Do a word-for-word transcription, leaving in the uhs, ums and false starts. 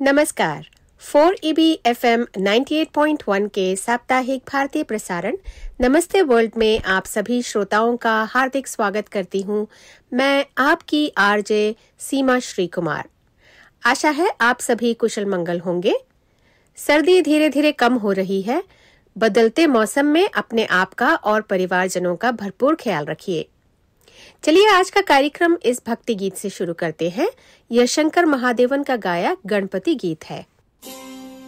नमस्कार। Four E B F M अट्ठानवे point एक के साप्ताहिक भारतीय प्रसारण नमस्ते वर्ल्ड में आप सभी श्रोताओं का हार्दिक स्वागत करती हूँ। मैं आपकी आरजे सीमा श्री कुमार। आशा है आप सभी कुशल मंगल होंगे। सर्दी धीरे धीरे कम हो रही है। बदलते मौसम में अपने आप का और परिवारजनों का भरपूर ख्याल रखिए। चलिए आज का कार्यक्रम इस भक्ति गीत से शुरू करते हैं। यह शंकर महादेवन का गाया गणपति गीत है।